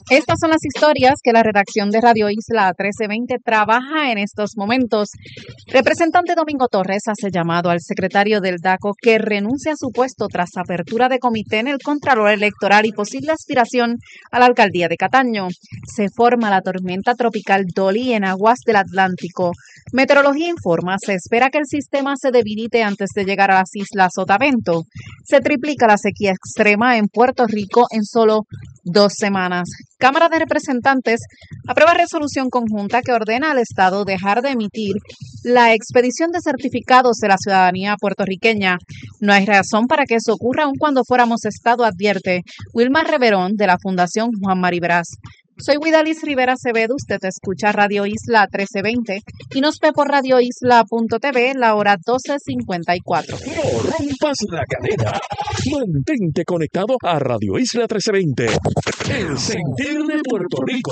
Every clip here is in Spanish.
Estas son las historias que la redacción de Radio Isla 1320 trabaja en estos momentos. Representante Domingo Torres hace llamado al secretario del DACO que renuncie a su puesto tras apertura de comité en el Contralor Electoral y posible aspiración a la alcaldía de Cataño. Se forma la tormenta tropical Dolly en aguas del Atlántico. Meteorología informa, se espera que el sistema se debilite antes de llegar a las islas Sotavento. Se triplica la sequía extrema en Puerto Rico en solo 2 semanas. Cámara de Representantes aprueba resolución conjunta que ordena al Estado dejar de emitir la expedición de certificados de la ciudadanía puertorriqueña. No hay razón para que eso ocurra aun cuando fuéramos Estado, advierte Wilma Reverón de la Fundación Juan Maribraz. Soy Guidalis Rivera Acevedo, usted escucha Radio Isla 1320 y nos ve por radioisla.tv la hora 12:54. No rompas la cadena. Mantente conectado a Radio Isla 1320. El sentir de Puerto Rico.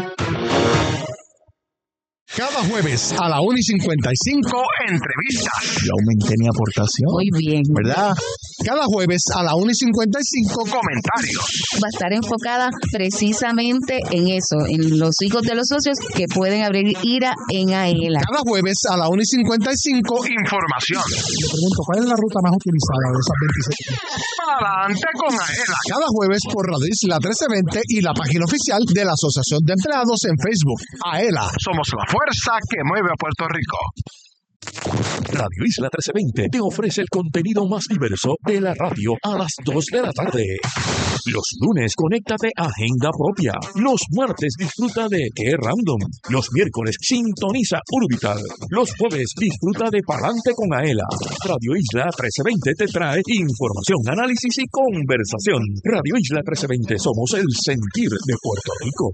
Cada jueves a la 1:55, entrevistas. Yo aumenté mi aportación. Muy bien. ¿Verdad? Cada jueves a la 1:55, comentarios. Va a estar enfocada precisamente en eso, en los hijos de los socios que pueden abrir IRA en AELA. Cada jueves a la 1:55, información. Le pregunto, ¿cuál es la ruta más utilizada de esas 26? Adelante con AELA. Cada jueves por Radio Isla 1320 y la página oficial de la Asociación de Empleados en Facebook. AELA, somos la fuerza que mueve a Puerto Rico. Radio Isla 1320 te ofrece el contenido más diverso de la radio a las 2 de la tarde. Los lunes, conéctate a Agenda Propia. Los martes, disfruta de Qué Random. Los miércoles, sintoniza Urbital. Los jueves, disfruta de Palante con Aela. Radio Isla 1320 te trae información, análisis y conversación. Radio Isla 1320, somos el sentir de Puerto Rico.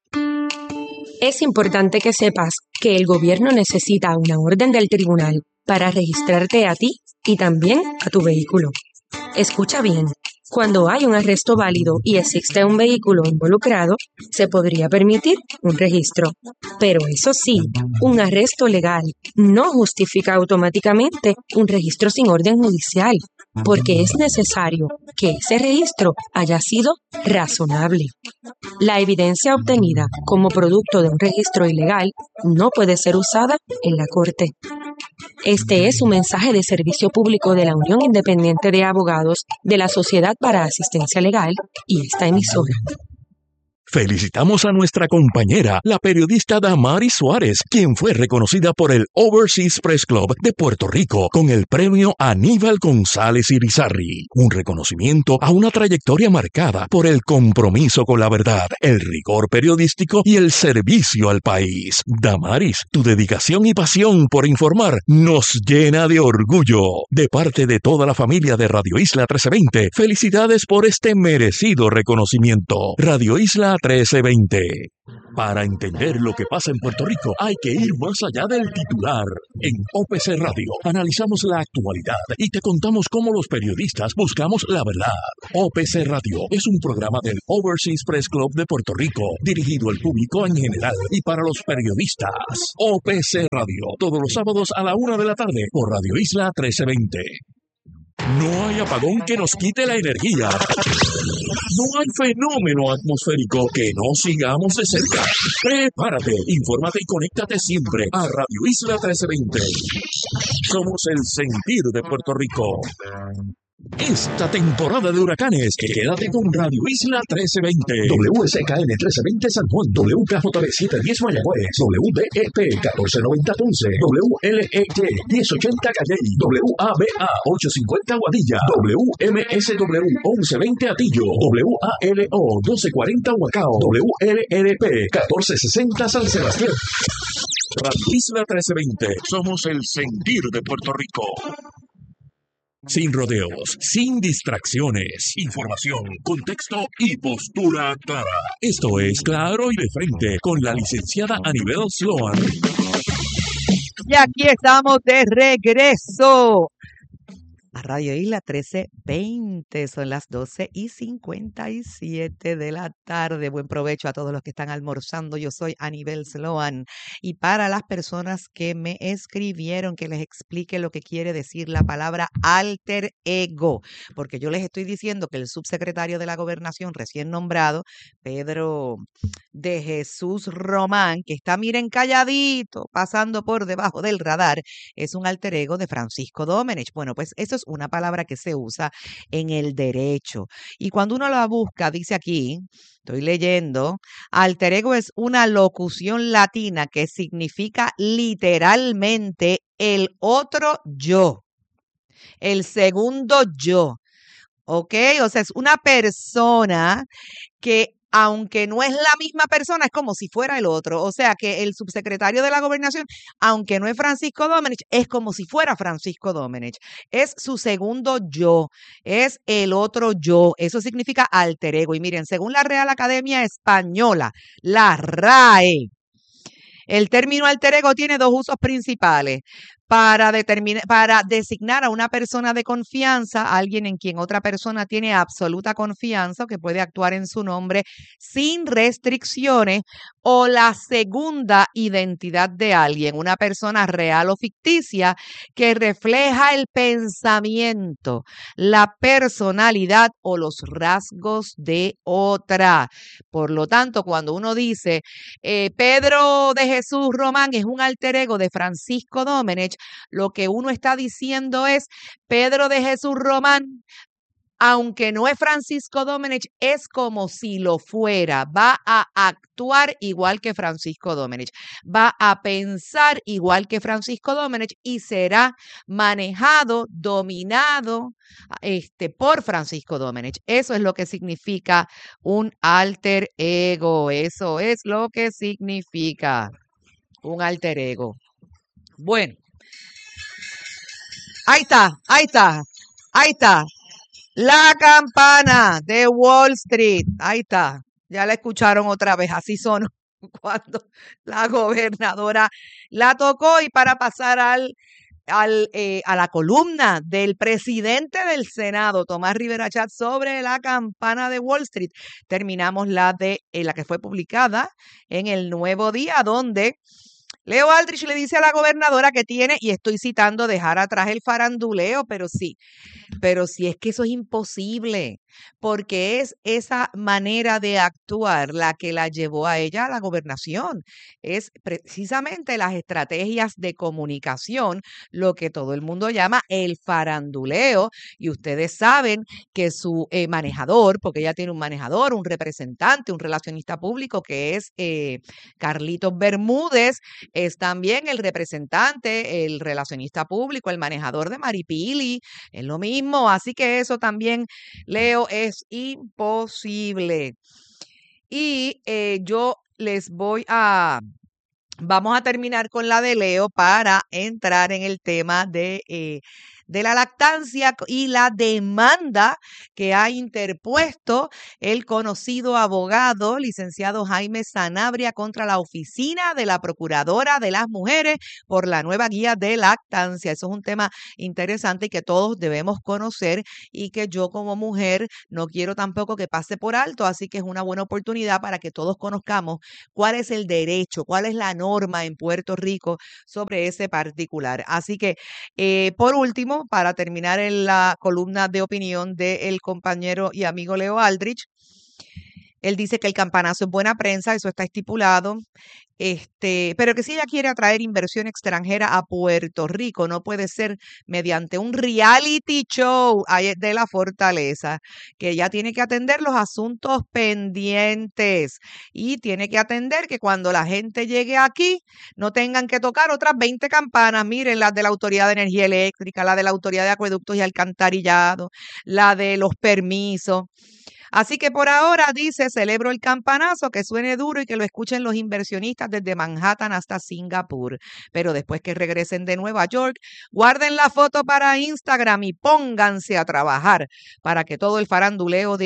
Es importante que sepas que el gobierno necesita una orden del tribunal para registrarte a ti y también a tu vehículo. Escucha bien, cuando hay un arresto válido y existe un vehículo involucrado, se podría permitir un registro. Pero eso sí, un arresto legal no justifica automáticamente un registro sin orden judicial, porque es necesario que ese registro haya sido razonable. La evidencia obtenida como producto de un registro ilegal no puede ser usada en la corte. Este es un mensaje de servicio público de la Unión Independiente de Abogados de la Sociedad para Asistencia Legal y esta emisora. Felicitamos a nuestra compañera, la periodista Damaris Suárez, quien fue reconocida por el Overseas Press Club de Puerto Rico con el premio Aníbal González Irizarry. Un reconocimiento a una trayectoria marcada por el compromiso con la verdad, el rigor periodístico y el servicio al país. Damaris, tu dedicación y pasión por informar nos llena de orgullo. De parte de toda la familia de Radio Isla 1320, felicidades por este merecido reconocimiento. Radio Isla 1320. Para entender lo que pasa en Puerto Rico, hay que ir más allá del titular. En OPC Radio analizamos la actualidad y te contamos cómo los periodistas buscamos la verdad. OPC Radio es un programa del Overseas Press Club de Puerto Rico, dirigido al público en general y para los periodistas. OPC Radio, todos los sábados a la 1 de la tarde por Radio Isla 1320. No hay apagón que nos quite la energía. No hay fenómeno atmosférico que no sigamos de cerca. Prepárate, infórmate y conéctate siempre a Radio Isla 1320. Somos el sentir de Puerto Rico. Esta temporada de huracanes, quédate con Radio Isla 1320. WSKN 1320 San Juan, WKJB 710 Mayagüez, WDEP 1490 Ponce, WLEY 1080 Calley, WABA 850 Guadilla, WMSW 1120 Atillo, WALO 1240 Huacao, WLRP 1460 San Sebastián. Radio Isla 1320, somos el sentir de Puerto Rico. Sin rodeos, sin distracciones, información, contexto y postura clara. Esto es Claro y de Frente con la licenciada Anibel Sloan. Y aquí estamos de regreso. a Radio Isla 1320. Son las 12:57 de la tarde. Buen provecho a todos los que están almorzando. Yo soy Anibel Sloan. Y para las personas que me escribieron, que les explique lo que quiere decir la palabra alter ego. Porque yo les estoy diciendo que el subsecretario de la Gobernación recién nombrado, Pedro de Jesús Román, que está, miren, calladito, pasando por debajo del radar, es un alter ego de Francisco Domenech. Bueno, pues eso es una palabra que se usa en el derecho. Y cuando uno la busca, dice aquí, estoy leyendo, alter ego es una locución latina que significa literalmente el otro yo, el segundo yo. ¿Ok? O sea, es una persona que, aunque no es la misma persona, es como si fuera el otro. O sea, que el subsecretario de la Gobernación, aunque no es Francisco Domenech, es como si fuera Francisco Domenech. Es su segundo yo, es el otro yo. Eso significa alter ego. Y miren, según la Real Academia Española, la RAE, el término alter ego tiene dos usos principales. Para designar a una persona de confianza, alguien en quien otra persona tiene absoluta confianza o que puede actuar en su nombre sin restricciones, o la segunda identidad de alguien, una persona real o ficticia que refleja el pensamiento, la personalidad o los rasgos de otra. Por lo tanto, cuando uno dice Pedro de Jesús Román es un alter ego de Francisco Domenech, lo que uno está diciendo es Pedro de Jesús Román, aunque no es Francisco Domenech, es como si lo fuera. Va a actuar igual que Francisco Domenech, va a pensar igual que Francisco Domenech y será manejado, dominado por Francisco Domenech. Eso es lo que significa un alter ego. Eso es lo que significa un alter ego. Bueno. Ahí está. La campana de Wall Street. Ahí está. Ya la escucharon otra vez. Así sonó cuando la gobernadora la tocó. Y para pasar a la columna del presidente del Senado, Tomás Rivera Chatz, sobre la campana de Wall Street, terminamos la que fue publicada en El Nuevo Día, donde Leo Aldrich le dice a la gobernadora que tiene, y estoy citando, dejar atrás el faranduleo, pero sí es que eso es imposible, porque es esa manera de actuar la que la llevó a ella a la gobernación. Es precisamente las estrategias de comunicación, lo que todo el mundo llama el faranduleo, y ustedes saben que su manejador, porque ella tiene un manejador, un representante, un relacionista público, que es Carlitos Bermúdez, es también el representante, el relacionista público, el manejador de Maripili, es lo mismo, así que eso también, Leo, es imposible. Y vamos a terminar con la de Leo para entrar en el tema de la lactancia y la demanda que ha interpuesto el conocido abogado, licenciado Jaime Sanabria, contra la Oficina de la Procuradora de las Mujeres por la nueva guía de lactancia. Eso es un tema interesante y que todos debemos conocer y que yo como mujer no quiero tampoco que pase por alto, así que es una buena oportunidad para que todos conozcamos cuál es el derecho, cuál es la norma en Puerto Rico sobre ese particular. Así que, por último, para terminar en la columna de opinión del compañero y amigo Leo Aldrich, él dice que el campanazo es buena prensa, eso está estipulado, pero que si ella quiere atraer inversión extranjera a Puerto Rico, no puede ser mediante un reality show de la fortaleza, que ella tiene que atender los asuntos pendientes y tiene que atender que cuando la gente llegue aquí no tengan que tocar otras 20 campanas. Miren, las de la Autoridad de Energía Eléctrica, la de la Autoridad de Acueductos y Alcantarillado, la de los permisos. Así que por ahora, dice, celebro el campanazo, que suene duro y que lo escuchen los inversionistas desde Manhattan hasta Singapur. Pero después que regresen de Nueva York, guarden la foto para Instagram y pónganse a trabajar para que todo el faranduleo de allá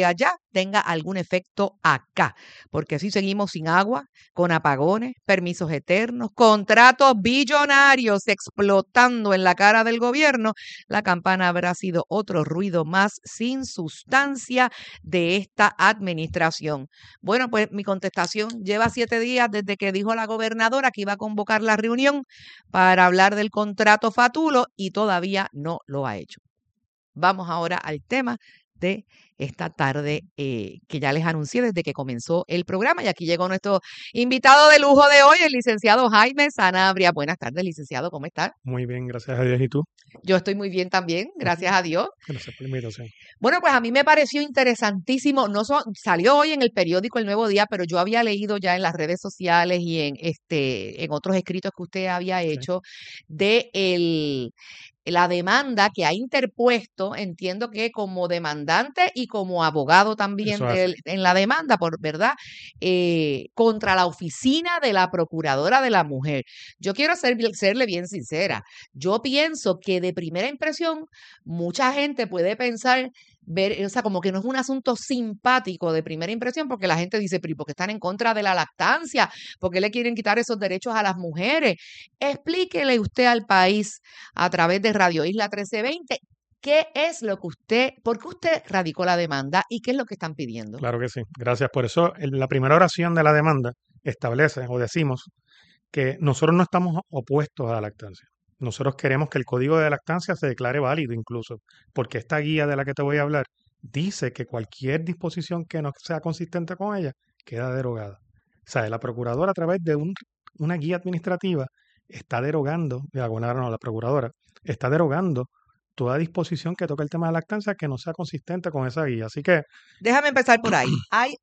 tenga algún efecto acá, porque si seguimos sin agua, con apagones, permisos eternos, contratos billonarios explotando en la cara del gobierno, la campana habrá sido otro ruido más sin sustancia de esta administración. Bueno, pues mi contestación lleva 7 días desde que dijo la gobernadora que iba a convocar la reunión para hablar del contrato Fatulo y todavía no lo ha hecho. Vamos ahora al tema de esta tarde que ya les anuncié desde que comenzó el programa. Y aquí llegó nuestro invitado de lujo de hoy, el licenciado Jaime Sanabria. Buenas tardes, licenciado, ¿cómo está? Muy bien, gracias a Dios. ¿Y tú? Yo estoy muy bien también, gracias a Dios. Gracias por la invitación. Bueno, pues a mí me pareció interesantísimo, salió hoy en el periódico El Nuevo Día, pero yo había leído ya en las redes sociales y en otros escritos que usted había hecho de la demanda que ha interpuesto, entiendo que como demandante y como abogado también en la demanda, ¿verdad? Contra la oficina de la Procuradora de la Mujer. Yo quiero serle bien sincera. Yo pienso que de primera impresión mucha gente puede pensar, o sea, como que no es un asunto simpático de primera impresión, porque la gente dice, pero ¿por qué están en contra de la lactancia? ¿Por qué le quieren quitar esos derechos a las mujeres? Explíquele usted al país a través de Radio Isla 1320 por qué usted radicó la demanda y qué es lo que están pidiendo. Claro que sí, gracias. Por eso, la primera oración de la demanda establece o decimos que nosotros no estamos opuestos a la lactancia. Nosotros queremos que el código de lactancia se declare válido incluso, porque esta guía de la que te voy a hablar dice que cualquier disposición que no sea consistente con ella queda derogada. O sea, la procuradora a través de una guía administrativa está derogando, la procuradora está derogando toda disposición que toque el tema de la lactancia que no sea consistente con esa guía. Así que... Déjame empezar por ahí.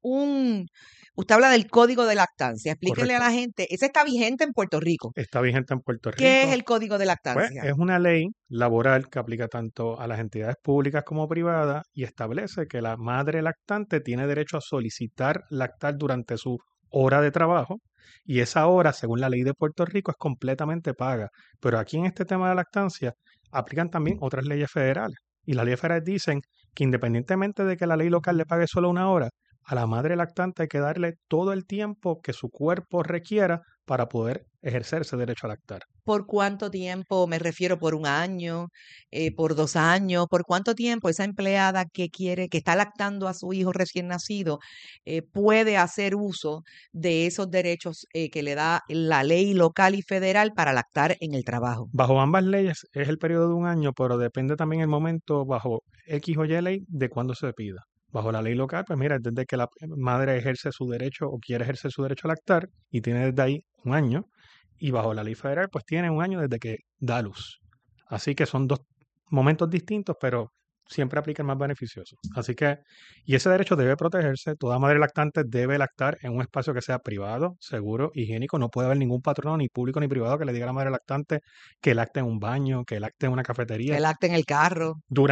Usted habla del código de lactancia. Explíquenle a la gente, ese está vigente en Puerto Rico. Está vigente en Puerto Rico. ¿Qué es el código de lactancia? Pues es una ley laboral que aplica tanto a las entidades públicas como privadas y establece que la madre lactante tiene derecho a solicitar lactar durante su hora de trabajo y esa hora, según la ley de Puerto Rico, es completamente paga. Pero aquí en este tema de lactancia aplican también otras leyes federales. Y las leyes federales dicen que independientemente de que la ley local le pague solo una hora, a la madre lactante hay que darle todo el tiempo que su cuerpo requiera para poder ejercer ese derecho a lactar. ¿Por cuánto tiempo? Me refiero, ¿por 1 año? ¿Por 2 años? ¿Por cuánto tiempo esa empleada que está lactando a su hijo recién nacido, puede hacer uso de esos derechos que le da la ley local y federal para lactar en el trabajo? Bajo ambas leyes es el periodo de 1 año, pero depende también el momento bajo X o Y ley de cuándo se pida. Bajo la ley local, pues mira, desde que la madre ejerce su derecho o quiere ejercer su derecho a lactar y tiene desde ahí 1 año. Y bajo la ley federal, pues tiene 1 año desde que da luz. Así que son 2 momentos distintos, pero siempre aplica el más beneficioso. Así que, y ese derecho debe protegerse. Toda madre lactante debe lactar en un espacio que sea privado, seguro, higiénico. No puede haber ningún patrono, ni público ni privado, que le diga a la madre lactante que lacte en un baño, que lacte en una cafetería. Que lacte en el carro. No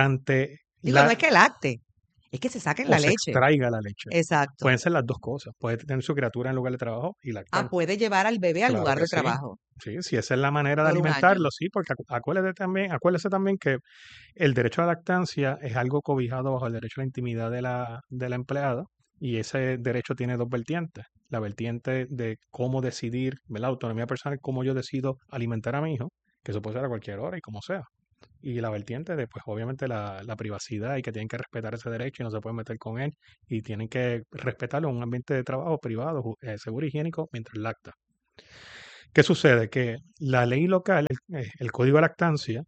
es que lacte. Es que se saquen la leche. Se extraiga la leche. Exacto. Pueden ser las 2 cosas. Puede tener su criatura en lugar de trabajo y lactar. Puede llevar al bebé al lugar de trabajo. Sí, si esa es la manera de alimentarlo, sí, porque acuérdese también que el derecho a la lactancia es algo cobijado bajo el derecho a la intimidad de la empleada y ese derecho tiene 2 vertientes. La vertiente de cómo decidir, ¿verdad? Autonomía personal, cómo yo decido alimentar a mi hijo, que eso puede ser a cualquier hora y como sea. Y la vertiente de, pues obviamente la privacidad y que tienen que respetar ese derecho y no se pueden meter con él y tienen que respetarlo en un ambiente de trabajo privado, seguro y higiénico mientras lacta. ¿Qué sucede? Que la ley local, el Código de Lactancia,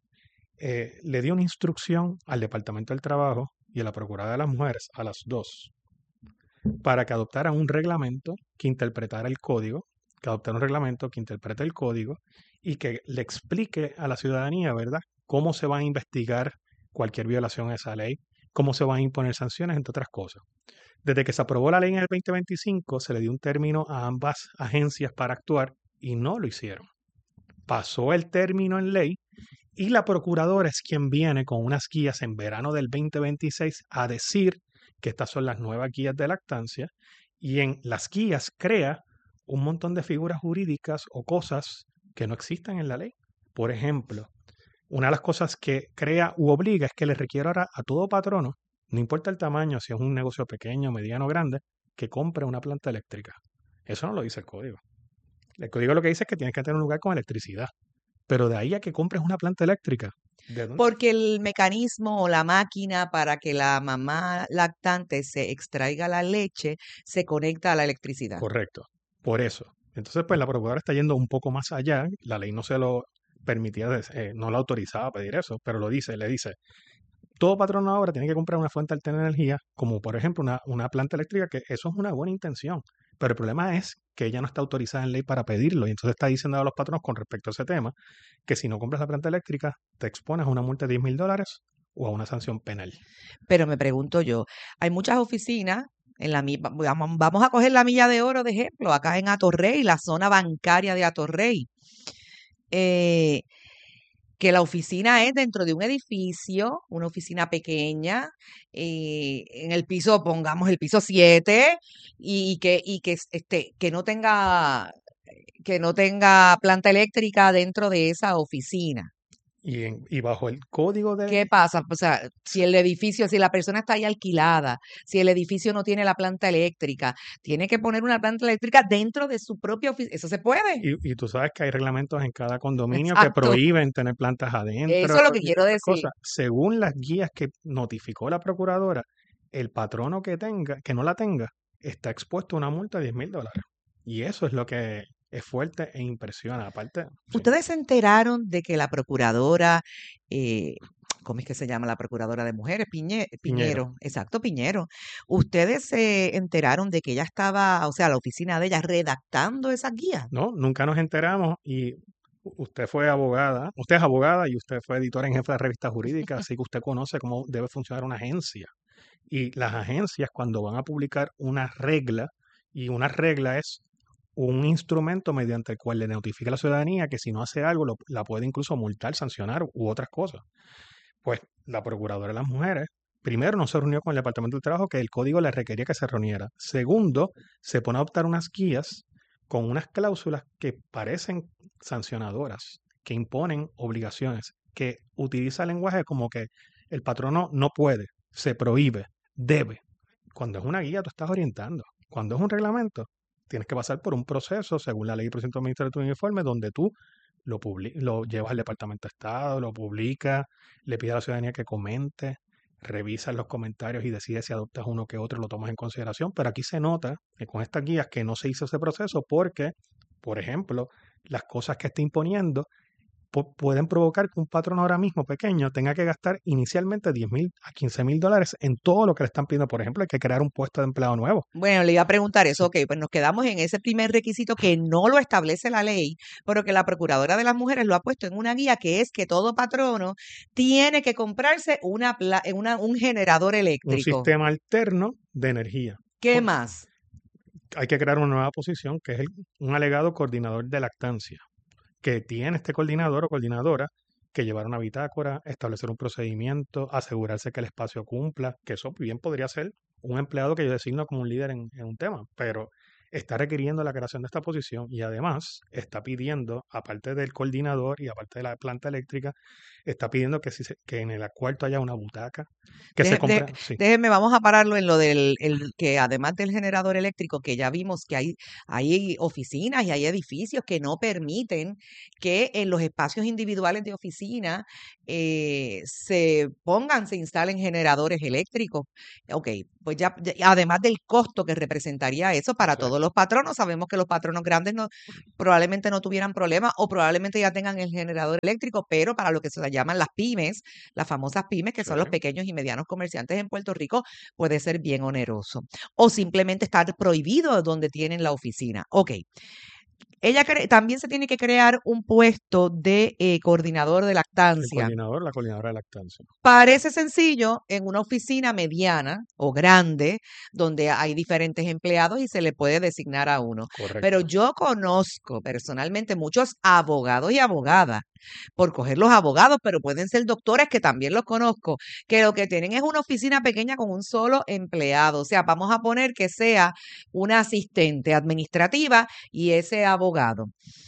le dio una instrucción al Departamento del Trabajo y a la Procuraduría de las Mujeres, a las 2, para que adoptaran un reglamento que interpretara el código, que adoptara un reglamento que interprete el código y que le explique a la ciudadanía, ¿verdad?, cómo se va a investigar cualquier violación a esa ley, cómo se van a imponer sanciones, entre otras cosas. Desde que se aprobó la ley en el 2025, se le dio un término a ambas agencias para actuar y no lo hicieron. Pasó el término en ley y la procuradora es quien viene con unas guías en verano del 2026 a decir que estas son las nuevas guías de lactancia y en las guías crea un montón de figuras jurídicas o cosas que no existen en la ley. Por ejemplo, una de las cosas que crea u obliga es que le requiere ahora a todo patrono no importa el tamaño, si es un negocio pequeño, mediano o grande, que compre una planta eléctrica. Eso no lo dice el código. El código lo que dice es que tienes que tener un lugar con electricidad. Pero de ahí a que compres una planta eléctrica, ¿de dónde? Porque el mecanismo o la máquina para que la mamá lactante se extraiga la leche se conecta a la electricidad. Correcto. Por eso. Entonces, pues la procuradora está yendo un poco más allá. La ley no se lo permitía, no la autorizaba a pedir eso, pero le dice, todo patrono ahora tiene que comprar una fuente alterna de energía, como por ejemplo una planta eléctrica, que eso es una buena intención. Pero el problema es que ella no está autorizada en ley para pedirlo. Y entonces está diciendo a los patronos con respecto a ese tema que si no compras la planta eléctrica, te expones a una multa de $10,000 o a una sanción penal. Pero me pregunto yo, hay muchas oficinas en vamos a coger la Milla de Oro de ejemplo, acá en Atorrey, la zona bancaria de Atorrey. Que la oficina es dentro de un edificio, una oficina pequeña, en el piso, pongamos el piso 7, y que no tenga planta eléctrica dentro de esa oficina. Y bajo el código de... ¿Qué pasa? O sea, si la persona está ahí alquilada, si el edificio no tiene la planta eléctrica, tiene que poner una planta eléctrica dentro de su propia oficina. Eso se puede. Y tú sabes que hay reglamentos en cada condominio Exacto. que prohíben tener plantas adentro. Eso es lo que quiero decir. Cosas. Según las guías que notificó la procuradora, el patrono que no la tenga, está expuesto a una multa de $10,000. Y eso es lo que es fuerte e impresiona. Aparte, sí. ¿Ustedes se enteraron de que la procuradora, ¿cómo es que se llama la procuradora de mujeres? Piñero. Exacto, Piñero. ¿Ustedes se enteraron de que ella estaba, o sea, la oficina de ella redactando esas guías? No, nunca nos enteramos y usted es abogada y usted fue editora en jefe de revista jurídica, así que usted conoce cómo debe funcionar una agencia. Y las agencias cuando van a publicar una regla, y una regla es un instrumento mediante el cual le notifica a la ciudadanía que si no hace algo la puede incluso multar, sancionar u otras cosas. Pues la Procuradora de las Mujeres, primero, no se reunió con el Departamento del Trabajo, que el código le requería que se reuniera. Segundo, se pone a adoptar unas guías con unas cláusulas que parecen sancionadoras, que imponen obligaciones, que utiliza el lenguaje como que el patrono no puede, se prohíbe, debe. Cuando es una guía, tú estás orientando. Cuando es un reglamento, tienes que pasar por un proceso, según la ley y procedimiento administrativo uniforme, donde tú lo llevas al Departamento de Estado, lo publicas, le pides a la ciudadanía que comente, revisas los comentarios y decides si adoptas uno que otro, lo tomas en consideración. Pero aquí se nota que con estas guías que no se hizo ese proceso porque, por ejemplo, las cosas que está imponiendo pueden provocar que un patrón ahora mismo pequeño tenga que gastar inicialmente $10,000 a $15,000 en todo lo que le están pidiendo. Por ejemplo, hay que crear un puesto de empleado nuevo. Bueno, le iba a preguntar eso. Ok, pues nos quedamos en ese primer requisito que no lo establece la ley, pero que la Procuradora de las Mujeres lo ha puesto en una guía, que es que todo patrono tiene que comprarse un generador eléctrico. Un sistema alterno de energía. ¿Qué más? Hay que crear una nueva posición que es un alegado coordinador de lactancia, que tiene este coordinador o coordinadora que llevar una bitácora, establecer un procedimiento, asegurarse que el espacio cumpla, que eso bien podría ser un empleado que yo designo como un líder en un tema, pero está requiriendo la creación de esta posición y además está pidiendo, aparte del coordinador y aparte de la planta eléctrica, está pidiendo que en el cuarto haya una butaca, que se compre. Sí. Déjenme, vamos a pararlo en lo del que además del generador eléctrico, que ya vimos que hay oficinas y hay edificios que no permiten que en los espacios individuales de oficina se instalen generadores eléctricos. Ok, pues ya además del costo que representaría eso para todos los patronos, sabemos que los patronos grandes probablemente no tuvieran problemas o probablemente ya tengan el generador eléctrico, pero para lo que se llaman las pymes, las famosas pymes, que son los pequeños y medianos comerciantes en Puerto Rico, puede ser bien oneroso. O simplemente estar prohibido donde tienen la oficina. Ok. Ella también se tiene que crear un puesto de coordinador de lactancia. La coordinadora de lactancia. Parece sencillo en una oficina mediana o grande donde hay diferentes empleados y se le puede designar a uno. Correcto. Pero yo conozco personalmente muchos abogados y abogadas, por coger los abogados, pero pueden ser doctores que también los conozco, que lo que tienen es una oficina pequeña con un solo empleado. O sea, vamos a poner que sea una asistente administrativa y ese abogado.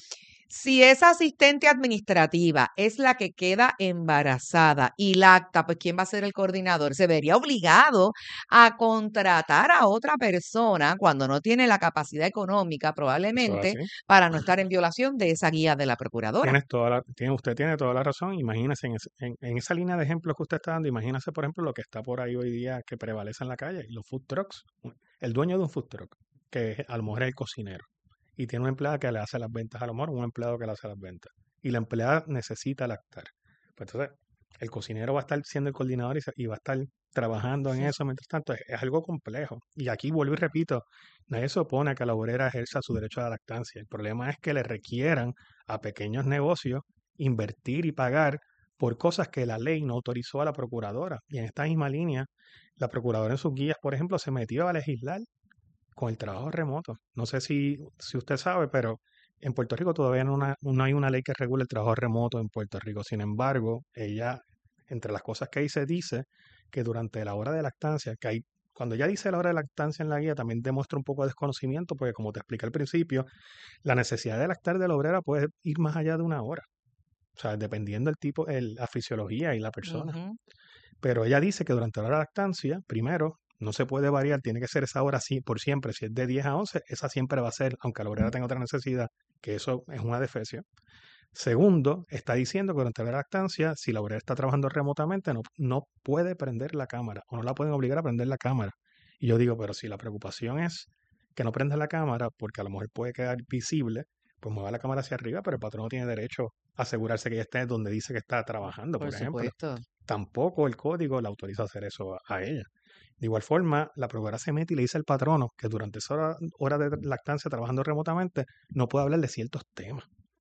Si esa asistente administrativa es la que queda embarazada y lacta, pues ¿quién va a ser el coordinador? Se vería obligado a contratar a otra persona cuando no tiene la capacidad económica, Eso es probablemente, así. para no estar en violación de esa guía de la procuradora. Usted tiene toda la razón. Imagínese en esa línea de ejemplos que usted está dando, imagínese, por ejemplo, lo que está por ahí hoy día que prevalece en la calle, los food trucks. El dueño de un food truck, que a lo mejor es el cocinero, y tiene una empleada que le hace las ventas, a lo mejor un empleado que le hace las ventas, y la empleada necesita lactar. Pues entonces, el cocinero va a estar siendo el coordinador y va a estar trabajando en eso. Mientras tanto, es algo complejo. Y aquí vuelvo y repito, nadie se opone a que la obrera ejerza su derecho a la lactancia. El problema es que le requieran a pequeños negocios invertir y pagar por cosas que la ley no autorizó a la procuradora. Y en esta misma línea, la procuradora en sus guías, por ejemplo, se metió a legislar con el trabajo remoto. No sé si usted sabe, pero en Puerto Rico todavía no hay una ley que regule el trabajo remoto en Puerto Rico. Sin embargo, ella, entre las cosas que dice que durante la hora de lactancia, cuando ella dice la hora de lactancia en la guía, también demuestra un poco de desconocimiento, porque como te expliqué al principio, la necesidad de lactar de la obrera puede ir más allá de una hora. O sea, dependiendo del tipo, la fisiología y la persona. Pero ella dice que durante la hora de lactancia, primero, no se puede variar, tiene que ser esa hora por siempre. Si es de 10 a 11, esa siempre va a ser, aunque la obrera tenga otra necesidad, que eso es una defecio. Segundo, está diciendo que durante la lactancia, si la obrera está trabajando remotamente, no puede prender la cámara o no la pueden obligar a prender la cámara. Y yo digo, pero si la preocupación es que no prenda la cámara porque a lo mejor puede quedar visible, pues mueva la cámara hacia arriba, pero el patrón no tiene derecho a asegurarse que ella esté donde dice que está trabajando, por ejemplo. Supuesto. Tampoco el código le autoriza a hacer eso a ella. De igual forma, la procuradora se mete y le dice al patrono que durante esa hora de lactancia trabajando remotamente no puede hablar de ciertos temas.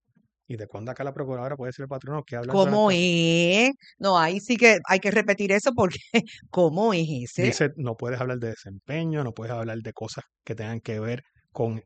¿Y de cuándo acá la procuradora puede decir al patrono que habla? ¿Cómo es? No, ahí sí que hay que repetir eso porque ¿cómo es ese? Dice, no puedes hablar de desempeño, no puedes hablar de cosas que tengan que ver con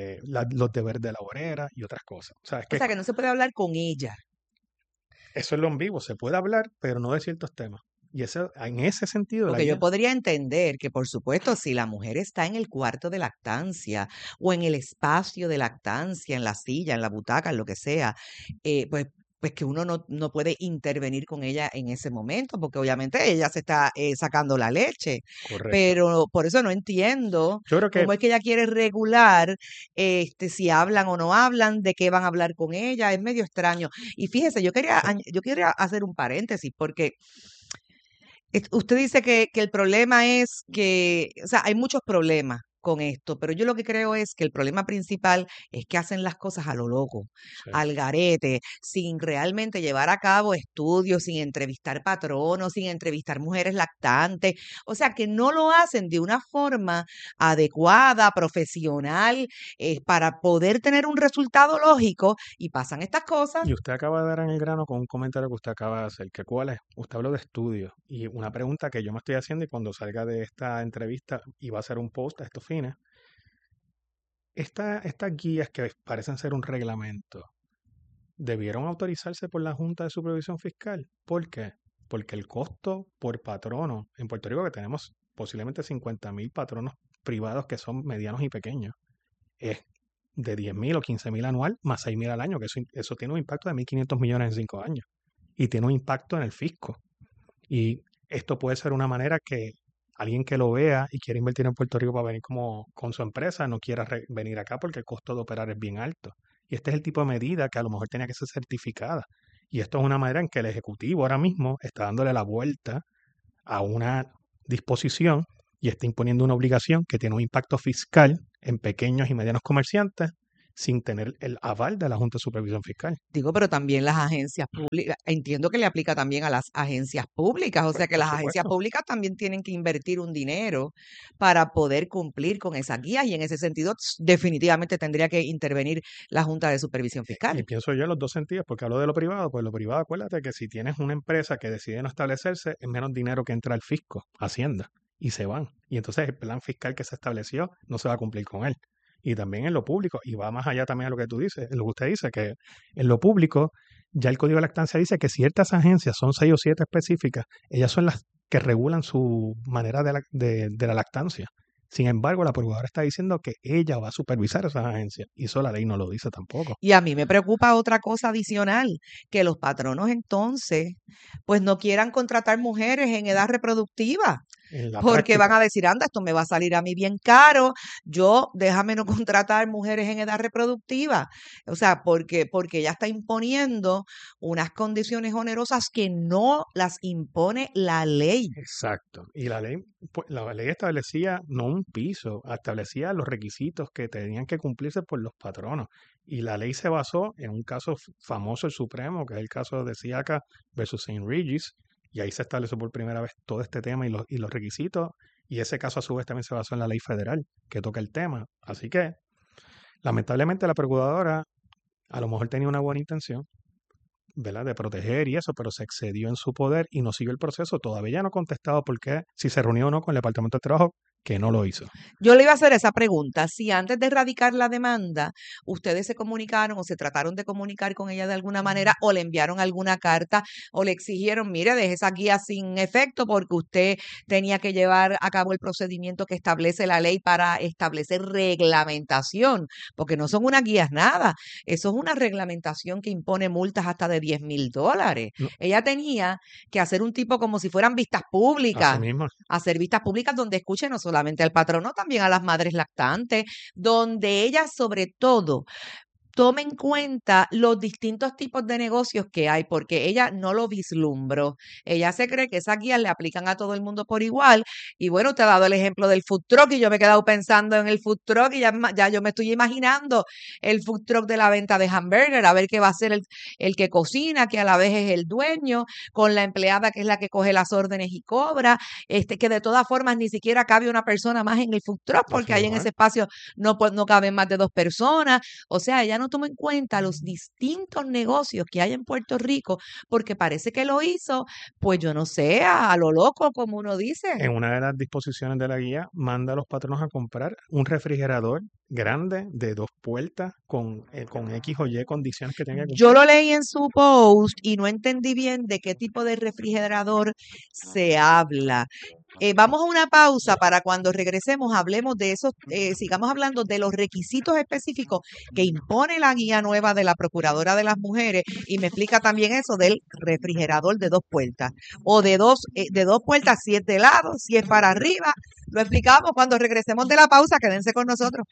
los deberes de la obrera y otras cosas. O sea, que no se puede hablar con ella. Eso es lo ambiguo, se puede hablar, pero no de ciertos temas. Y en ese sentido... Porque yo podría entender que, por supuesto, si la mujer está en el cuarto de lactancia o en el espacio de lactancia, en la silla, en la butaca, en lo que sea, pues que uno no puede intervenir con ella en ese momento, porque obviamente ella se está sacando la leche. Correcto. Pero por eso no entiendo cómo es que ella quiere regular si hablan o no hablan, de qué van a hablar con ella. Es medio extraño. Y fíjese, yo quería hacer un paréntesis, porque usted dice que el problema es que, o sea, hay muchos problemas con esto, pero yo lo que creo es que el problema principal es que hacen las cosas a lo loco, al garete, sin realmente llevar a cabo estudios, sin entrevistar patronos, sin entrevistar mujeres lactantes, o sea, que no lo hacen de una forma adecuada, profesional, para poder tener un resultado lógico, y pasan estas cosas. Y usted acaba de dar en el grano con un comentario que usted acaba de hacer, que ¿cuál es? Usted habló de estudios, y una pregunta que yo me estoy haciendo, y cuando salga de esta entrevista y va a hacer un post a estos fines, estas guías que parecen ser un reglamento, ¿debieron autorizarse por la Junta de Supervisión Fiscal? ¿Por qué? Porque el costo por patrono, en Puerto Rico que tenemos posiblemente 50,000 patronos privados que son medianos y pequeños, es de 10,000 o 15,000 anual más 6,000 al año, que eso tiene un impacto de 1.500 millones en 5 años. Y tiene un impacto en el fisco. Y esto puede ser una manera que alguien que lo vea y quiera invertir en Puerto Rico para venir con su empresa no quiera venir acá porque el costo de operar es bien alto. Y este es el tipo de medida que a lo mejor tenía que ser certificada. Y esto es una manera en que el Ejecutivo ahora mismo está dándole la vuelta a una disposición y está imponiendo una obligación que tiene un impacto fiscal en pequeños y medianos comerciantes sin tener el aval de la Junta de Supervisión Fiscal. Digo, pero también las agencias públicas, entiendo que le aplica también a las agencias públicas, o sea que las agencias públicas también tienen que invertir un dinero para poder cumplir con esas guías, y en ese sentido definitivamente tendría que intervenir la Junta de Supervisión Fiscal. Y pienso yo en los dos sentidos, porque hablo de lo privado, pues lo privado, acuérdate que si tienes una empresa que decide no establecerse, es menos dinero que entra al fisco, Hacienda, y se van. Y entonces el plan fiscal que se estableció no se va a cumplir con él. Y también en lo público, y va más allá también de lo que tú dices, en lo que usted dice, que en lo público ya el Código de Lactancia dice que ciertas agencias, son 6 o 7 específicas, ellas son las que regulan su manera de la lactancia. Sin embargo, la procuradora está diciendo que ella va a supervisar esas agencias y eso la ley no lo dice tampoco. Y a mí me preocupa otra cosa adicional, que los patronos entonces pues no quieran contratar mujeres en edad reproductiva. Porque van a decir, anda, esto me va a salir a mí bien caro, déjame no contratar mujeres en edad reproductiva. O sea, porque ella está imponiendo unas condiciones onerosas que no las impone la ley. Exacto. Y la ley establecía no un piso, establecía los requisitos que tenían que cumplirse por los patronos. Y la ley se basó en un caso famoso, el Supremo, que es el caso de Siaka versus St. Regis. Y ahí se estableció por primera vez todo este tema y los requisitos. Y ese caso a su vez también se basó en la ley federal que toca el tema. Así que, lamentablemente, la procuradora a lo mejor tenía una buena intención, ¿verdad?, de proteger y eso, pero se excedió en su poder y no siguió el proceso. Todavía no ha contestado por qué, si se reunió o no con el Departamento de Trabajo, que no lo hizo. Yo le iba a hacer esa pregunta. Si antes de erradicar la demanda, ustedes se comunicaron o se trataron de comunicar con ella de alguna manera o le enviaron alguna carta o le exigieron, mire, deje esa guía sin efecto porque usted tenía que llevar a cabo el procedimiento que establece la ley para establecer reglamentación, porque no son unas guías nada. Eso es una reglamentación que impone multas hasta de $10,000. No. Ella tenía que hacer un tipo como si fueran vistas públicas. Así mismo. Hacer vistas públicas donde escuchen no solamente al patrono, también a las madres lactantes, donde ella sobre todo tome en cuenta los distintos tipos de negocios que hay, porque ella no lo vislumbró. Ella se cree que esas guías le aplican a todo el mundo por igual. Y bueno, te he dado el ejemplo del food truck y yo me he quedado pensando en el food truck y ya yo me estoy imaginando el food truck de la venta de hamburger, a ver qué va a hacer el que cocina, que a la vez es el dueño, con la empleada que es la que coge las órdenes y cobra, que de todas formas ni siquiera cabe una persona más en el food truck, porque ahí en ese espacio no caben más de 2 personas. O sea, ella no toma en cuenta los distintos negocios que hay en Puerto Rico, porque parece que lo hizo, pues yo no sé, a lo loco, como uno dice. En una de las disposiciones de la guía, manda a los patronos a comprar un refrigerador grande de 2 puertas con X o Y condiciones que tenga que cumplir. Yo lo leí en su post y no entendí bien de qué tipo de refrigerador se habla. Vamos a una pausa para cuando regresemos hablemos de esos, sigamos hablando de los requisitos específicos que impone la guía nueva de la Procuradora de las Mujeres y me explica también eso del refrigerador de 2 puertas o de dos puertas, si es de lado, si es para arriba. Lo explicamos cuando regresemos de la pausa. Quédense con nosotros.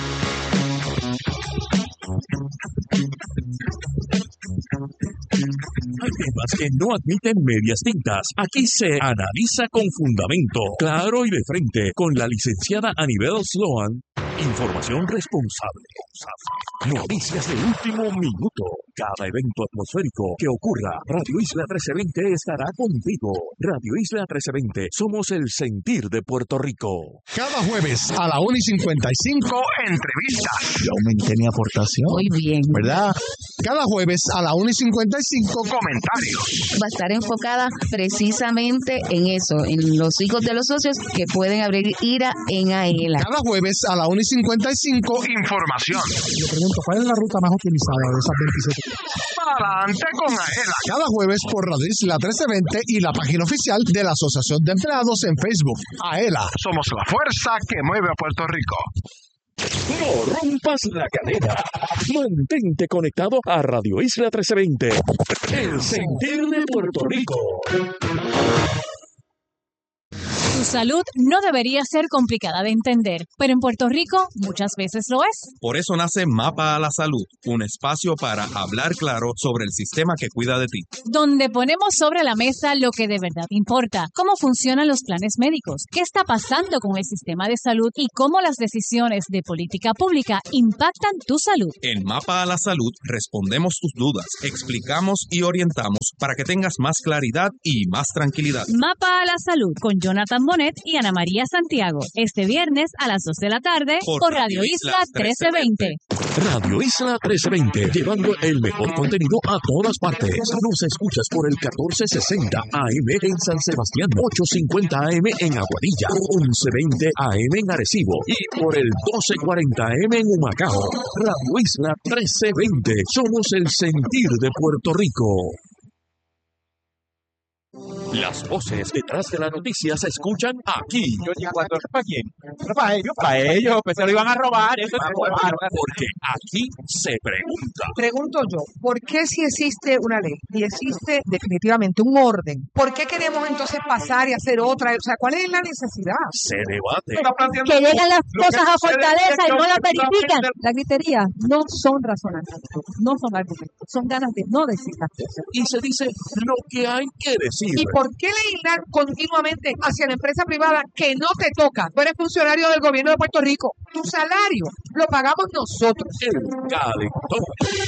Hay temas que no admiten medias tintas. Aquí se analiza con fundamento, claro y de frente, con la licenciada Anibel Sloan. Información responsable. Noticias de último minuto. Cada evento atmosférico que ocurra, Radio Isla 1320 estará contigo. Radio Isla 1320, somos el sentir de Puerto Rico. Cada jueves a la 1:55, entrevistas. Yo aumenté mi aportación. Muy bien. ¿Verdad? Cada jueves a la 1:55, comentarios. Va a estar enfocada precisamente en eso, en los hijos de los socios que pueden abrir IRA en AELA. Cada jueves a la 1:55, información. Le pregunto, ¿cuál es la ruta más utilizada de esas 27? Adelante con AELA. Cada jueves por Radio Isla 1320 y la página oficial de la Asociación de Empleados en Facebook. AELA, somos la fuerza que mueve a Puerto Rico. No rompas la cadena. Mantente conectado a Radio Isla 1320. El sentir de Puerto Rico. Tu salud no debería ser complicada de entender, pero en Puerto Rico muchas veces lo es. Por eso nace Mapa a la Salud, un espacio para hablar claro sobre el sistema que cuida de ti. Donde ponemos sobre la mesa lo que de verdad importa, cómo funcionan los planes médicos, qué está pasando con el sistema de salud y cómo las decisiones de política pública impactan tu salud. En Mapa a la Salud respondemos tus dudas, explicamos y orientamos para que tengas más claridad y más tranquilidad. Mapa a la Salud con Jonathan Bonet y Ana María Santiago. Este viernes a las 2 de la tarde por Radio Isla 1320. Radio Isla 1320, llevando el mejor contenido a todas partes. Nos escuchas por el 1460 AM en San Sebastián, 850 AM en Aguadilla, 1120 AM en Arecibo y por el 1240 AM en Humacao. Radio Isla 1320, somos el sentir de Puerto Rico. Las voces detrás de la noticia se escuchan aquí. Yo llego a ¿para quién? Para ellos, pues se lo iban a robar. Eso es porque aquí se pregunta. Pregunto yo, ¿por qué si existe una ley y existe definitivamente un orden, por qué queremos entonces pasar y hacer otra? O sea, ¿cuál es la necesidad? Se debate. Que llegan las cosas a Fortaleza y no las verifican. La gritería no son razonamientos, no son argumentos, son ganas de no decir las cosas. Y se dice lo que hay que decir. ¿Y por qué legislar continuamente hacia la empresa privada que no te toca? Tú eres funcionario del gobierno de Puerto Rico. Tu salario lo pagamos nosotros. El calentón.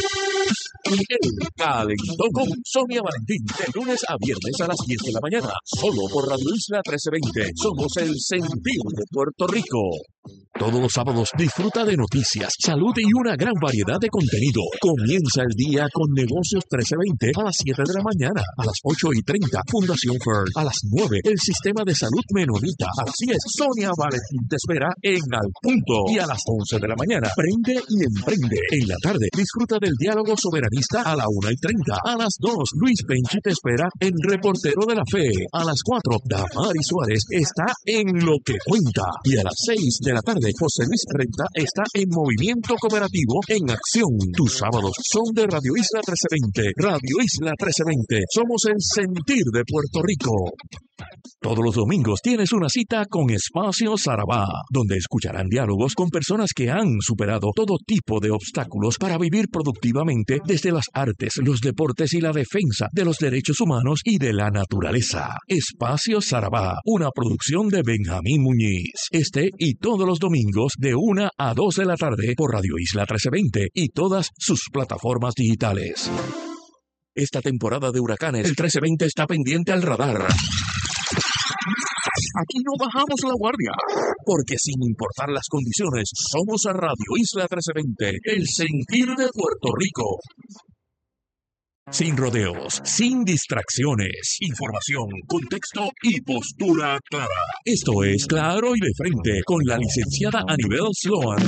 El calentón con Sonia Valentín. De lunes a viernes a las 10 de la mañana. Solo por Radio Isla 1320. Somos el sentir de Puerto Rico. Todos los sábados disfruta de noticias, salud y una gran variedad de contenido. Comienza el día con Negocios 1320 a las 7 de la mañana. A las 8:30, Fundación Fern. A las 9, el Sistema de Salud Menonita. A las 10, Sonia Valentín te espera en Al Punto. Y a las 11 de la mañana, Prende y Emprende. En la tarde, disfruta del diálogo soberanista a la 1:30. A las 2, Luis Penchi te espera en Reportero de la Fe. A las 4, Damari Suárez está en Lo que Cuenta. Y a las 6 de la tarde, José Luis Renta está en Movimiento Cooperativo en Acción. Tus sábados son de Radio Isla 1320. Radio Isla 1320. Somos el sentir de Puerto Rico. Todos los domingos tienes una cita con Espacio Sarabá, donde escucharán diálogos con personas que han superado todo tipo de obstáculos para vivir productivamente desde las artes, los deportes y la defensa de los derechos humanos y de la naturaleza. Espacio Sarabá, una producción de Benjamín Muñiz. Este y todos los domingos de 1 a 2 de la tarde por Radio Isla 1320 y todas sus plataformas digitales. Esta temporada de huracanes, el 1320 está pendiente al radar. Aquí no bajamos la guardia, porque sin importar las condiciones, somos a Radio Isla 1320, el sentir de Puerto Rico. Sin rodeos, sin distracciones, información, contexto y postura clara. Esto es Claro y de Frente con la licenciada Anibel Sloan.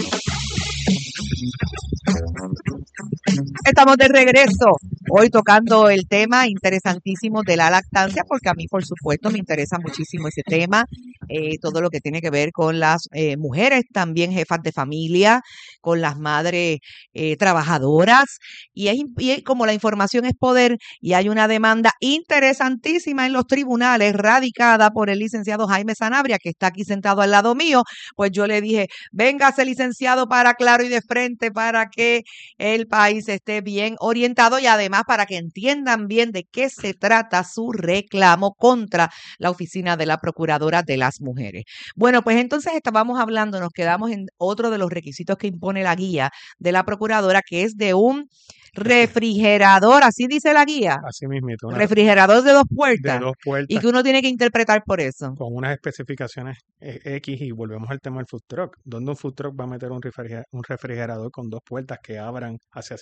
Estamos de regreso, hoy tocando el tema interesantísimo de la lactancia, porque a mí, por supuesto, me interesa muchísimo ese tema, todo lo que tiene que ver con las mujeres, también jefas de familia, con las madres trabajadoras, y como la información es poder, y hay una demanda interesantísima en los tribunales, radicada por el licenciado Jaime Sanabria, que está aquí sentado al lado mío, pues yo le dije, véngase licenciado para Claro y de Frente, para que el país esté bien orientado y además para que entiendan bien de qué se trata su reclamo contra la oficina de la Procuradora de las Mujeres. Bueno, pues entonces estábamos hablando, nos quedamos en otro de los requisitos que impone la guía de la Procuradora, que es de un refrigerador, así dice la guía. Así mismito. Refrigerador de 2 puertas. De 2 puertas. Y que uno tiene que interpretar por eso. Con unas especificaciones X, y volvemos al tema del food truck. ¿Dónde un food truck va a meter un refrigerador con 2 puertas que abran hacia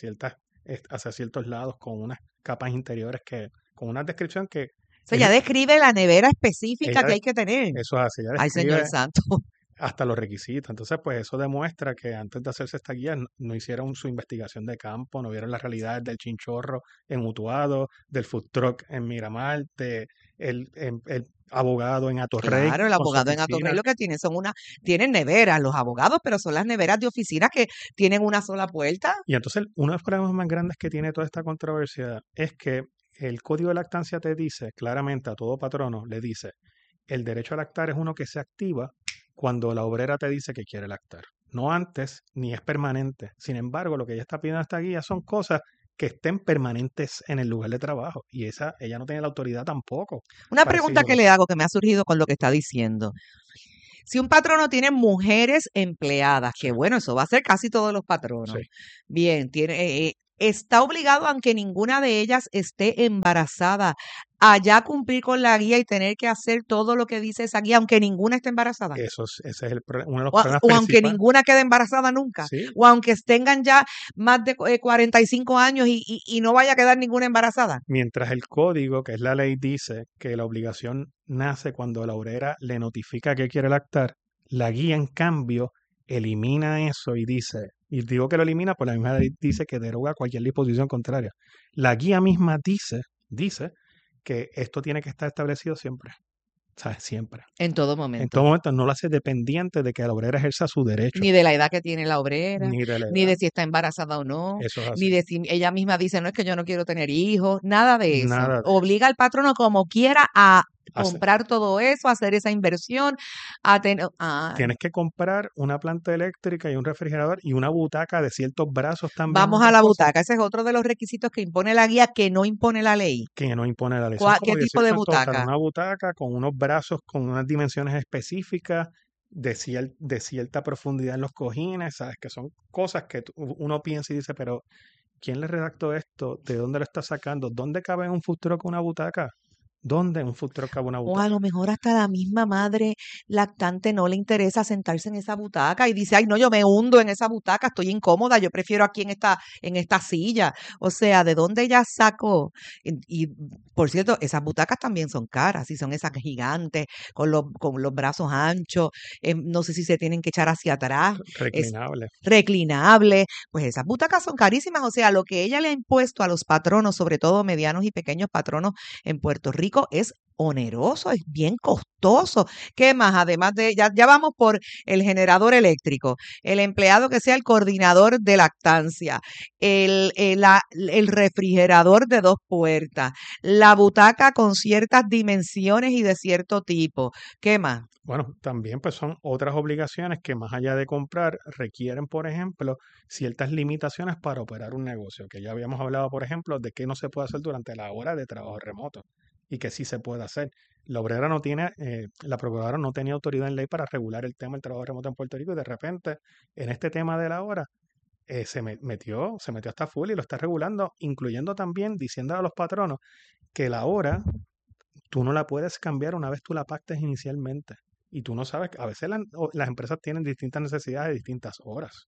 ciertos lados con unas capas interiores con una descripción que... O sea, ya describe la nevera específica que hay que tener. Eso es así. Ay, Señor Santo. Hasta los requisitos. Entonces, pues eso demuestra que antes de hacerse esta guía no hicieron su investigación de campo, no vieron las realidades del chinchorro en Utuado, del food truck en Miramar, el abogado en Atorrey. Claro, el abogado en Atorrey lo que tienen tienen neveras los abogados, pero son las neveras de oficina que tienen una sola puerta. Y entonces uno de los problemas más grandes que tiene toda esta controversia es que el Código de Lactancia te dice claramente, a todo patrono le dice, el derecho a lactar es uno que se activa cuando la obrera te dice que quiere lactar. No antes, ni es permanente. Sin embargo, lo que ella está pidiendo en esta guía son cosas que estén permanentes en el lugar de trabajo. Y ella no tiene la autoridad tampoco. Una pregunta que le hago, que me ha surgido con lo que está diciendo. Si un patrono tiene mujeres empleadas, que bueno, eso va a ser casi todos los patronos. Sí. Bien, está obligado, aunque ninguna de ellas esté embarazada, a ya cumplir con la guía y tener que hacer todo lo que dice esa guía, aunque ninguna esté embarazada. Ese es uno de los problemas o aunque ninguna quede embarazada nunca. Sí. O aunque tengan ya más de 45 años y no vaya a quedar ninguna embarazada. Mientras el código, que es la ley, dice que la obligación nace cuando la obrera le notifica que quiere lactar, la guía, en cambio, elimina eso y dice, y digo que lo elimina, pues la misma ley dice que deroga cualquier disposición contraria. La guía misma dice que esto tiene que estar establecido siempre. ¿Sabes? Siempre. En todo En momento. todo momento no lo hace dependiente de que la obrera ejerza su derecho. Ni de la edad que tiene la obrera, Ni de la ni edad. de si está embarazada o no, Eso es ni así. de si ella misma dice, no es que yo no quiero tener hijos, nada de eso. Nada de Obliga al patrono como quiera a Hace- comprar todo eso, a hacer esa inversión, a tener... Tienes que comprar una planta eléctrica y un refrigerador y una butaca de ciertos brazos también. Vamos a otras la cosas butaca. Ese es otro de los requisitos que impone la guía, que no impone la ley. que no impone la ley. Son ¿Qué como tipo de 18 en total. butaca? Una butaca con unos brazos con unas dimensiones específicas de cierta profundidad en los cojines, ¿sabes? Que son cosas que uno piensa y dice, pero ¿quién le redactó esto? ¿De dónde lo está sacando? ¿Dónde cabe en un food truck una butaca? ¿Dónde en un food truck cabe una O butaca? a lo mejor hasta la misma madre lactante no le interesa sentarse en esa butaca y dice, ay, no, yo me hundo en esa butaca, estoy incómoda, yo prefiero aquí en esta silla. O sea, ¿de dónde ella sacó? Por cierto, esas butacas también son caras, y son esas gigantes, con los brazos anchos, no sé si se tienen que echar hacia atrás, Reclinable. reclinable, pues esas butacas son carísimas. O sea, lo que ella le ha impuesto a los patronos, sobre todo medianos y pequeños patronos en Puerto Rico, es oneroso, es bien costoso. ¿Qué más? Además de, ya vamos por el generador eléctrico, el empleado que sea el coordinador de lactancia, el refrigerador de 2 puertas, la butaca con ciertas dimensiones y de cierto tipo. ¿Qué más? Bueno, también pues son otras obligaciones que más allá de comprar requieren, por ejemplo, ciertas limitaciones para operar un negocio, que ya habíamos hablado, por ejemplo, de qué no se puede hacer durante la hora de trabajo remoto y que sí se puede hacer. La obrera no tiene, la procuradora no tenía autoridad en ley para regular el tema del trabajo remoto en Puerto Rico y de repente en este tema de la hora se metió hasta full y lo está regulando, incluyendo también diciendo a los patronos que la hora tú no la puedes cambiar una vez tú la pactes inicialmente. Y tú no sabes, a veces las empresas tienen distintas necesidades de distintas horas.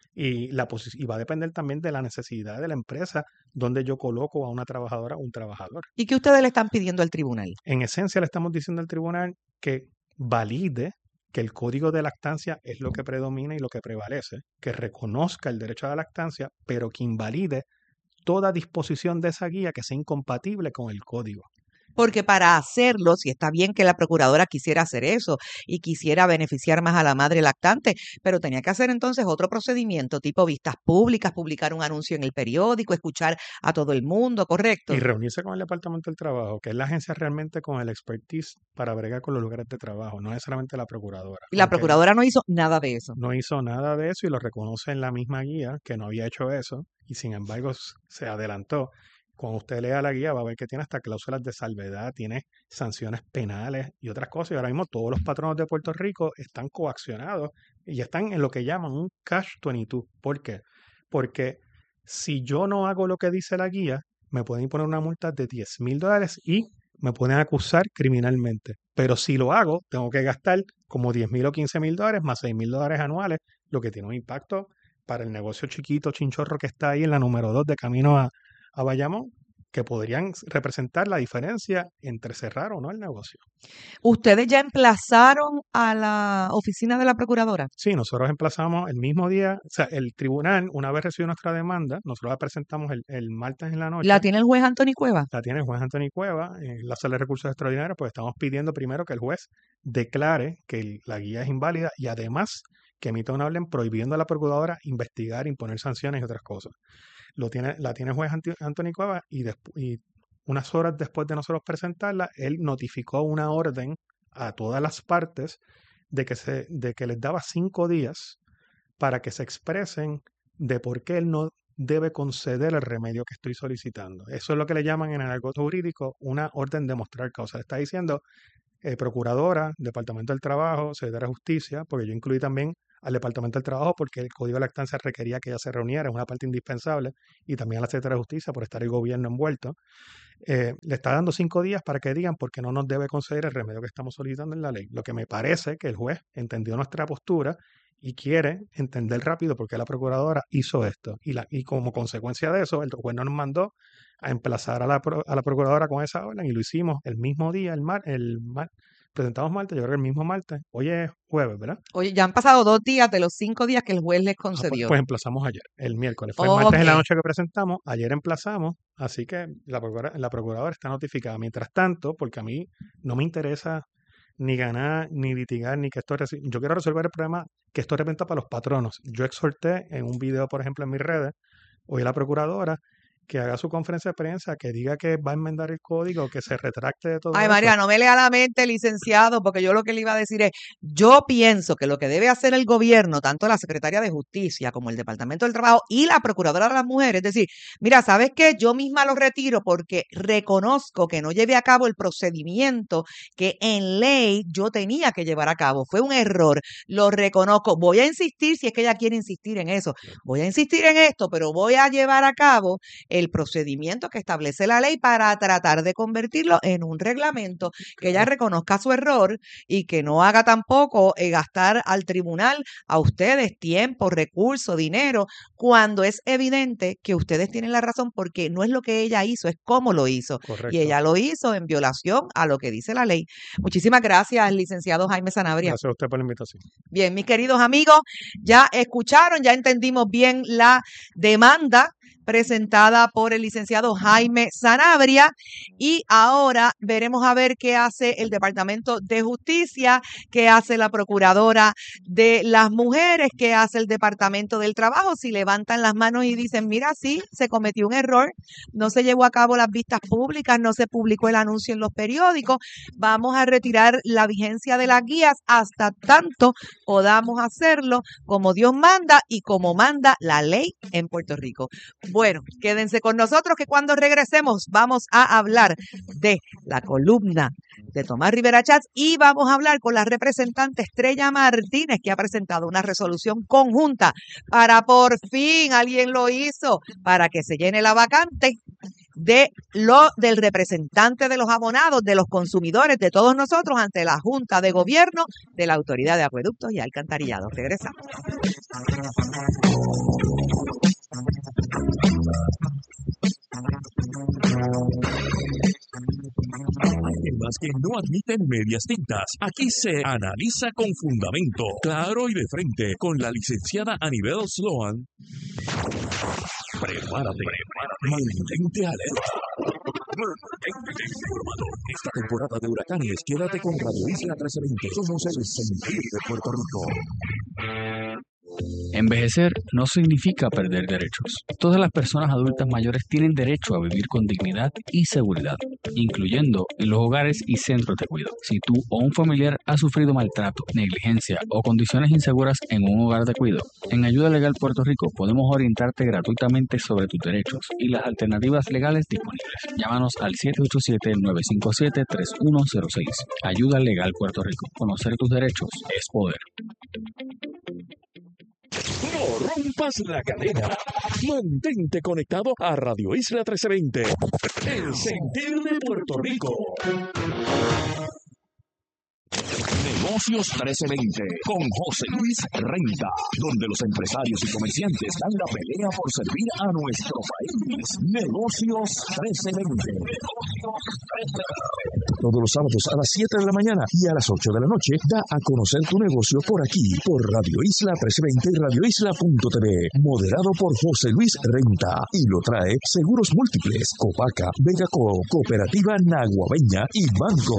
Y va a depender también de la necesidad de la empresa donde yo coloco a una trabajadora o un trabajador. ¿Y qué ustedes le están pidiendo al tribunal? En esencia le estamos diciendo al tribunal que valide que el código de lactancia es lo que predomina y lo que prevalece, que reconozca el derecho a la lactancia, pero que invalide toda disposición de esa guía que sea incompatible con el código. Porque para hacerlo, si está bien que la procuradora quisiera hacer eso y quisiera beneficiar más a la madre lactante, pero tenía que hacer entonces otro procedimiento, tipo vistas públicas, publicar un anuncio en el periódico, escuchar a todo el mundo, ¿correcto? Y reunirse con el Departamento del Trabajo, que es la agencia realmente con el expertise para bregar con los lugares de trabajo, no necesariamente la procuradora. Y la procuradora no hizo nada de eso. No hizo nada de eso y lo reconoce en la misma guía, que no había hecho eso, y sin embargo se adelantó. Cuando usted lea la guía va a ver que tiene hasta cláusulas de salvedad, tiene sanciones penales y otras cosas. Y ahora mismo todos los patronos de Puerto Rico están coaccionados y están en lo que llaman un catch-22. ¿Por qué? Porque si yo no hago lo que dice la guía, me pueden imponer una multa de $10,000 y me pueden acusar criminalmente. Pero si lo hago, tengo que gastar como $10,000 o $15,000 más $6,000 anuales, lo que tiene un impacto para el negocio chiquito, chinchorro que está ahí en la número 2 de camino a Bayamón, que podrían representar la diferencia entre cerrar o no el negocio. ¿Ustedes ya emplazaron a la oficina de la procuradora? Sí, nosotros emplazamos el mismo día, o sea, el tribunal, una vez recibió nuestra demanda, nosotros la presentamos el martes en la noche. ¿La tiene el juez Anthony Cueva? La tiene el juez Anthony Cueva, en la sala de recursos extraordinarios, pues estamos pidiendo primero que el juez declare que la guía es inválida y además que emita una orden prohibiendo a la procuradora investigar, imponer sanciones y otras cosas. La tiene el juez Anthony Cueva y unas horas después de nosotros presentarla, él notificó una orden a todas las partes de que les daba 5 días para que se expresen de por qué él no debe conceder el remedio que estoy solicitando. Eso es lo que le llaman en el argot jurídico una orden de mostrar causa. Le está diciendo procuradora, Departamento del Trabajo, Secretaría de Justicia, porque yo incluí también al Departamento del Trabajo porque el Código de Lactancia requería que ella se reuniera, es una parte indispensable, y también a la Secretaría de Justicia por estar el gobierno envuelto. Le está dando 5 días para que digan por qué no nos debe conceder el remedio que estamos solicitando en la ley. Lo que me parece que el juez entendió nuestra postura y quiere entender rápido por qué la procuradora hizo esto. Y como consecuencia de eso, el juez nos mandó a emplazar a la procuradora con esa orden y lo hicimos el mismo día, presentamos martes, yo creo que el mismo martes. Hoy es jueves, ¿verdad? Oye, ya han pasado 2 días de los 5 días que el juez les Pues, concedió. pues emplazamos ayer, el miércoles. Fue el martes en la Ok. noche que presentamos, ayer emplazamos, así que la procuradora está notificada. Mientras tanto, porque a mí no me interesa ni ganar, ni litigar, ni que esto... Yo quiero resolver el problema que esto representa para los patronos. Yo exhorté en un video, por ejemplo, en mis redes, hoy a la procuradora que haga su conferencia de prensa, que diga que va a enmendar el código, que se retracte de todo Ay, eso. María, no me lea la mente, licenciado, porque yo lo que le iba a decir es, yo pienso que lo que debe hacer el gobierno, tanto la Secretaría de Justicia como el Departamento del Trabajo y la Procuradora de las Mujeres, es decir, mira, ¿sabes qué? Yo misma lo retiro porque reconozco que no llevé a cabo el procedimiento que en ley yo tenía que llevar a cabo. Fue un error, lo reconozco. Voy a insistir, si es que ella quiere insistir en eso, voy a insistir en esto, pero voy a llevar a cabo el procedimiento que establece la ley para tratar de convertirlo en un reglamento, que ella reconozca su error y que no haga tampoco gastar al tribunal a ustedes tiempo, recursos, dinero, cuando es evidente que ustedes tienen la razón, porque no es lo que ella hizo, es cómo lo hizo. Correcto. Y ella lo hizo en violación a lo que dice la ley. Muchísimas gracias, licenciado Jaime Sanabria. Gracias a usted por la invitación. Bien, mis queridos amigos, ya escucharon, ya entendimos bien la demanda presentada por el licenciado Jaime Sanabria y ahora veremos a ver qué hace el Departamento de Justicia, qué hace la Procuradora de las Mujeres, qué hace el Departamento del Trabajo, si levantan las manos y dicen, mira, sí, se cometió un error, no se llevó a cabo las vistas públicas, no se publicó el anuncio en los periódicos, vamos a retirar la vigencia de las guías hasta tanto podamos hacerlo como Dios manda y como manda la ley en Puerto Rico. Bueno, quédense con nosotros que cuando regresemos vamos a hablar de la columna de Tomás Rivera Chats y vamos a hablar con la representante Estrella Martínez, que ha presentado una resolución conjunta para por fin, alguien lo hizo, para que se llene la vacante del representante de los abonados, de los consumidores, de todos nosotros ante la Junta de Gobierno de la Autoridad de Acueductos y Alcantarillados. Regresamos. Hay temas que no admiten medias tintas. Aquí se analiza con fundamento, claro y de frente, con la licenciada Anibel Sloan. Prepárate. Mantente alerta. Mantente informado. Esta temporada de huracanes, quédate con Radio Isla 1320. Somos el sentir de Puerto Rico. Envejecer no significa perder derechos. Todas las personas adultas mayores tienen derecho a vivir con dignidad y seguridad, incluyendo en los hogares y centros de cuidado. Si tú o un familiar ha sufrido maltrato, negligencia o condiciones inseguras en un hogar de cuidado, en Ayuda Legal Puerto Rico podemos orientarte gratuitamente sobre tus derechos y las alternativas legales disponibles. Llámanos al 787-957-3106. Ayuda Legal Puerto Rico. Conocer tus derechos es poder. No rompas la cadena. Mantente conectado a Radio Isla 1320. El sentir de Puerto Rico. Negocios 1320 con José Luis Renta, donde los empresarios y comerciantes dan la pelea por servir a nuestro país. Negocios 1320. Todos los sábados a las 7 de la mañana y a las 8 de la noche da a conocer tu negocio por aquí, por Radio Isla 1320 y radioisla.tv. Moderado por José Luis Renta y lo trae Seguros Múltiples, Copaca, Vegaco, Cooperativa Naguabeña y Banco.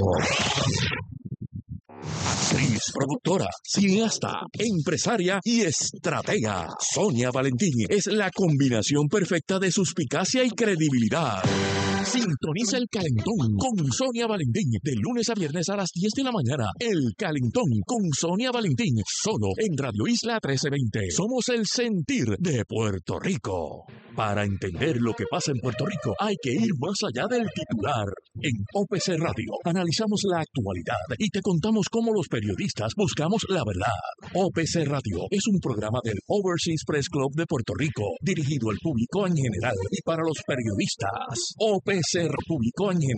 Actriz, productora, cineasta, empresaria y estratega. Sonia Valentín es la combinación perfecta de suspicacia y credibilidad. Sintoniza El Calentón con Sonia Valentín de lunes a viernes a las 10 de la mañana. El Calentón con Sonia Valentín, solo en Radio Isla 1320. Somos el sentir de Puerto Rico. Para entender lo que pasa en Puerto Rico hay que ir más allá del titular. En OPC Radio analizamos la actualidad y te contamos cómo los periodistas buscamos la verdad. OPC Radio es un programa del Overseas Press Club de Puerto Rico, dirigido al público en general y para los periodistas. OPC Público en general.